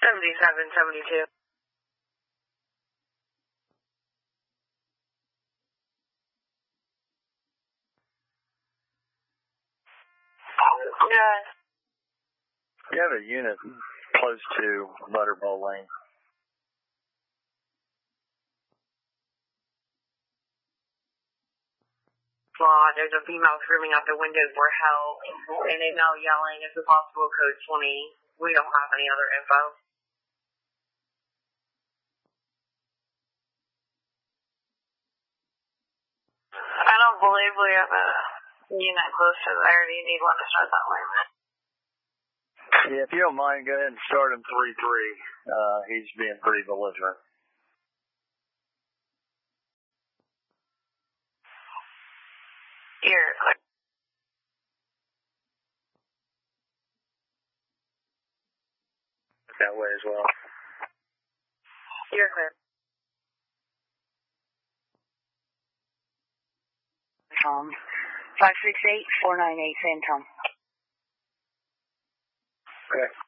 7772. Yeah. You have a unit close to Butterball Lane. There's a female screaming out the window for help, and a male yelling, "It's a possible code 20. We don't have any other info." I don't believe we have a unit close to there. Do you need one to start that way? Yeah, if you don't mind, go ahead and start him 3-3. He's being pretty belligerent. You're clear. That way as well. You're clear. Tom. 568-498 San Tom. Okay.